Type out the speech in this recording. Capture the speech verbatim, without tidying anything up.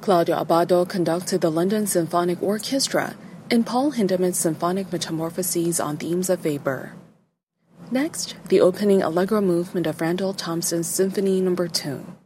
Claudio Abbado conducted the London Symphonic Orchestra in Paul Hindemith's Symphonic Metamorphoses on themes of Weber. Next, the opening allegro movement of Randall Thompson's Symphony Number two.